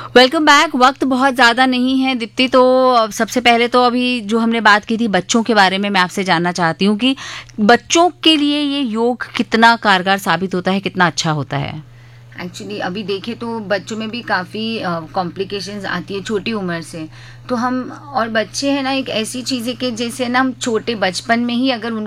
Welcome back. वक्त बहुत ज़्यादा नहीं है दीप्ति, तो सबसे पहले तो अभी जो हमने बात की थी बच्चों के बारे में, मैं आपसे जानना चाहती हूँ कि बच्चों के लिए ये योग कितना कारगर साबित होता है, कितना अच्छा होता है। एक्चुअली अभी देखें तो बच्चों में भी काफ़ी कॉम्प्लिकेशंस आती है छोटी उम्र से। तो हम और बच्चे हैं ना, एक ऐसी चीज़ है कि जैसे ना हम छोटे बचपन में ही अगर